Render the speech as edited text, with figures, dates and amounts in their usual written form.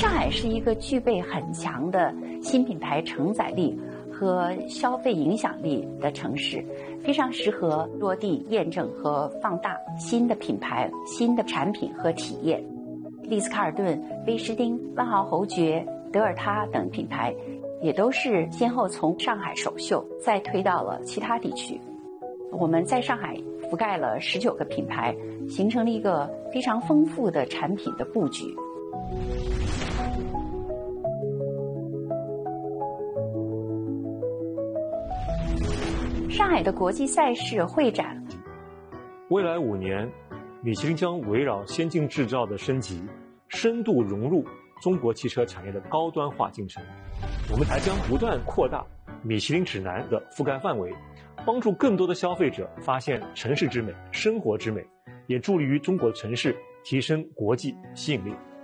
上海是一个具备很强的新品牌承载力和消费影响力的城市，非常适合落地验证和放大新的品牌、新的产品和体验。丽思卡尔顿、威诗汀、万豪侯爵、德尔塔等品牌也都是先后从上海首秀，再推到了其他地区。我们在上海覆盖了19个品牌，形成了一个非常丰富的产品的布局。上海的国际赛事会展， 未来5年，米其林将围绕先进制造的升级，深度融入中国汽车产业的高端化进程。我们还将不断扩大米其林指南的覆盖范围，帮助更多的消费者发现城市之美、生活之美，也助力于中国城市提升国际吸引力。